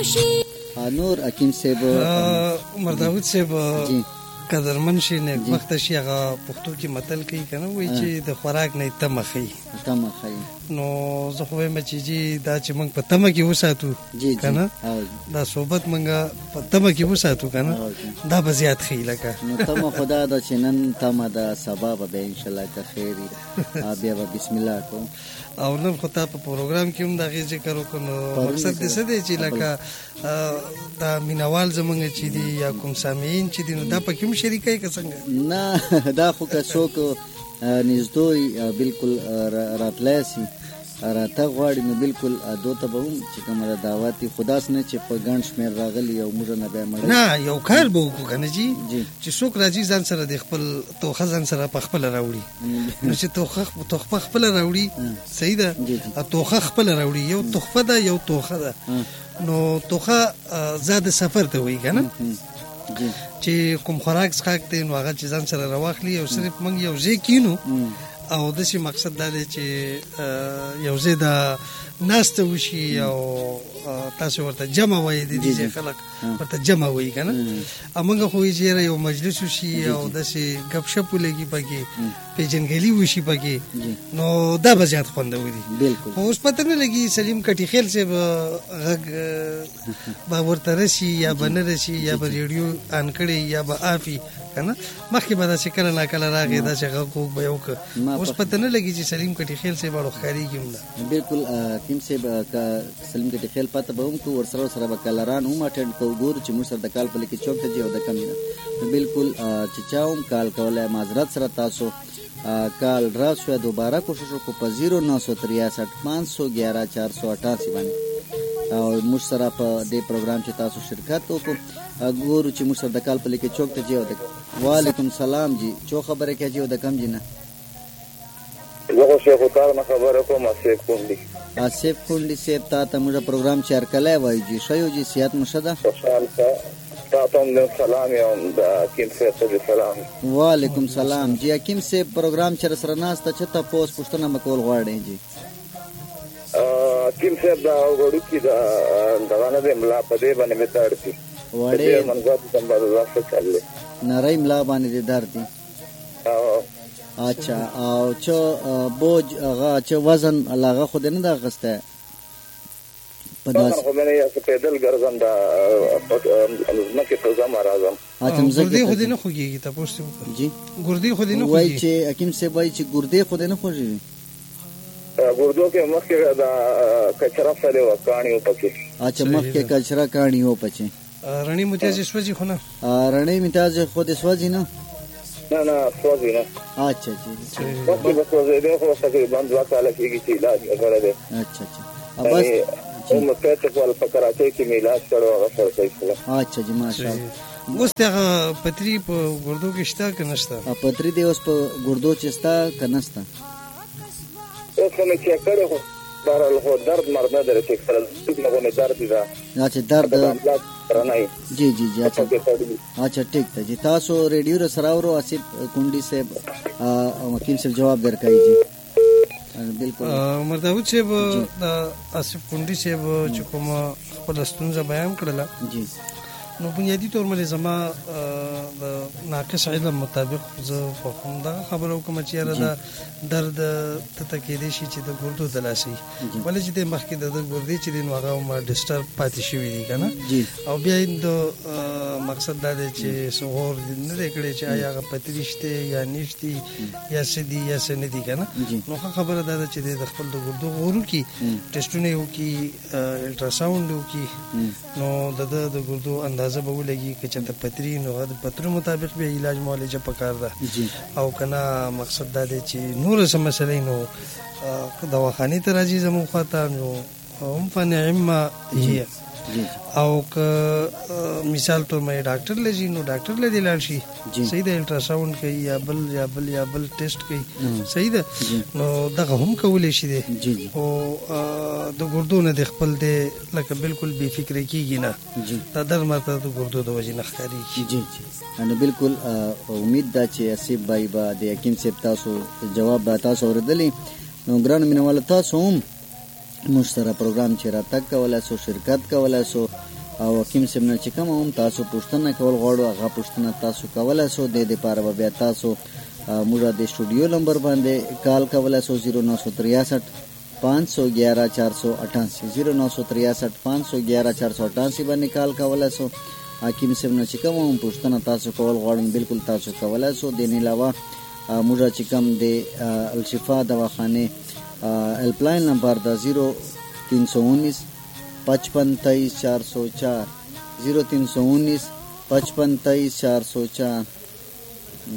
نور حکیم صاحب عمر داود صاحب جی قدرمن شي نیکبخته شي هغه پښتو کې متل کوي کنه وایي چې د خوراک نه تمه ښیي نو زه خو وایم چې جی دا چې موږ په تمه کې وساتو کنه دا صحبت موږ په تمه کې وساتو کنه دا به زیات ښیي لکه نو تمه خدا دا چې نن تمه ده سبا به انشاءالله که خیر بیا به بسم الله کوو او نن خو تا په پروګرام کې هم دغه ذکر وکړو نو مقصد دې څه دی چې لکه دا مینوال زمونږ چې دي یا کوم سامعین چې دي نو دا پکې هم شریکای که څنګه نه دا خو که څوک نږدې بالکل راتلی سي راته غواړي نو بالکل دو ته به هم چې کومه د دعوت دي خو داسې نه چې په ګڼ شمېر راغلي او موږ نه بیا مړ نه یو کار به وکړو که نه جي چې څوک راځي ځان سره د خپل توښه ځان سره په خپله راوړي نو چې تحفه خپله راوړي صحیح ده توښه خپله راوړي یو تحفه ده یو توښه ده نو توښه زاد سفر ته وایي که نه چې کوم خوراک څښاک دی نو هغه چې ځان سره راواخلي او صرف موږ یو ځای کینو او داسې مقصد دا دی چې یو ځای د ناسته وشي او تاسو ورته جمع وایي د دې ځای خلک ورته جمع وایي که نه موږ خو وایي چې یو مجلس وشي او داسې ګپ شپ ولګي پکې پیژنګلي وشي پکې نو دا به زیات خوندور دي خو اوس پته نه لګي سلیم کټي خیل صاحب غږ به ورته رسي یا به نه رسي یا به ریډیو آن کړي یا به آفي که نه مخکې به داسې کله ناکله راغی داسې غږ وږ به یې وکړه اوس پته نه لګي چې سلیم کټي خیل صاحب اړو ښکارېږي هم نه بالکل حکیم صاحب که سلیم کټي خیل پته به هم کوو ورسره به کالران هم اټینډ کوو ګورو چې موږ سره د کال په لیکې چوک ته ځي او د کم نه بالکل چې چا هم کال کولی معذرت سره تاسو کال را شوه دوباره کوشش وکړو په 0963 511 488 باندې او موږ سره په دې پروګرام چې تاسو شرکت وکړو ګورو چې موږ سره د کال په لیکې چوک ته ځي او د وعلیکم سلام جی چو خبره کوي او د کم جی نه زه شیخ وقار نه خبره کوم آصف کونډي آصف کونډي صاحب تا موږ پروګرام چار کله وایي جی شایو جی صحت مشده خوشحال تاسو هم سلام یو د حکیم صاحب ته سلام وعلیکم سلام جی حکیم صاحب پروګرام چر سره ناسته چې تاسو پوښتنه مکول غواړئ جی حکیم صاحب دا وګړو کې دا نه د ملا په دې باندې متاړتي وړې منځه ته باندې څه چلې نری ملا باندې درد دي اچھا او چې بوج هغه چې وزن هغه خو نه دا غسته پداس خو مې یا پیدل ګرځم دا مکه ته زما راځم ګردې خو دې نه خوږي تاسو جی ګردې خو دې نه خوږي وای چې حکیم صاحب وای چې ګردې خو دې نه خوږي ګردو کې مخکې دا کچرا فله وکانیو پکې اچھا مخکې کچرا کانیو پکې رڼی متیاز سوځي خو نه رڼی متیاز خو دې سوځي نه نه سوځي نه اچھا جی مخکې به سوځي دې خو تقریبا 2 کال کېږي چې علاج وکړه دې اچھا بس هم پته کول په کراچۍ کې میلاد کړو هغه سره کوي اچھا جی ماشاءالله اوس هغه پتری په ګردو کې شته که نشته پتری دې اوس په ګردو چې شته که نشته اوس هم چې کړو خو بهرحال خو درد مرد نه درې چې کله نه درد دی دا چې درد جی جی جی اچھا ٹھیک ہے جی تاسو ریډیو سره اورو آصف کونډي صاحب حکیم صاحب جواب درکای جی بالکل عمر داود صاحب آصف کونډي صاحب چې کوم خپل ستونزه بیان کړله جی نو بنیادی طور باندې زما د ناقص علم مطابق زه فهم دا خبرو کوم چې یاره دا درد ته تکیدې شي چې د ګردو د لاسي ولې چې د مخکې د ګردې چې د هغه ما ډسټرب پاتې شوی دی کنه او بیا د مقصد دا دی چې سوغور نه دی کړی چې آیا هغه پتری شته یا نشتی یا سدي یا سندي کنه نو خبره دا ده چې د خپل د ګردو غورو کې ټیسټونه وکي الټراساوند وکي نو د ګردو اندازه به ولګي که چېرته پتري نو د پترو مطابق به علاج معالجه پکار ده او کنه مقصد دا دی چې نور څه مسلې نو دواخانې ته راځي زموږ خواته نو هم فنعم هي او که مثال طور باندې ډاکټر لږی نو ډاکټر لدی لاړ شي صحیح ده الټراساوند کوي یا بل ټیسټ کوي صحیح ده نو دغه هم کولی شي دی او د ګردو نه د خپل دی لکه بالکل بې فکرې کېږي نه دا در ماته د ګردو د وجې نه ښکارېږي جی جی نو بالکل امید ده چې آصف بھائی به د حکیم صاحب تاسو جواب به تاسو اورېدلی نو ګرانو مینهوالو تاسو هم موږ سره پروګرام چې راتګ کولای سو، شرکت کولای سو، او حکیم صاحب نه چې کوم هم تاسو پوښتنه کول غواړو هغه پوښتنه تاسو کولای سو. د دې لپاره بیا تاسو موږ د سټوډیو نمبر باندې کال کولای سو 0963 511 488 0963 511 488 باندې کال کولای سو. حکیم صاحب نه چې کوم هم پوښتنه تاسو کول غواړم بالکل تاسو کولای سو. د نه علاوه موږ چې کوم د الشفا دواخانه هیلپلاین نمبر د 0319 55 23 404 0319 55 23 404